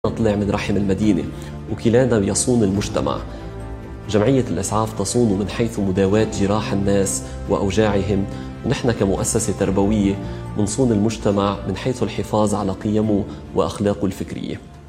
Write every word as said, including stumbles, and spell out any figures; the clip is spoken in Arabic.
طلع من رحم المدينة وكلانا يصون المجتمع. جمعية الإسعاف تصون من حيث مداواة جراح الناس وأوجاعهم، ونحن كمؤسسة تربوية منصون المجتمع من حيث الحفاظ على قيمه وأخلاقه الفكرية.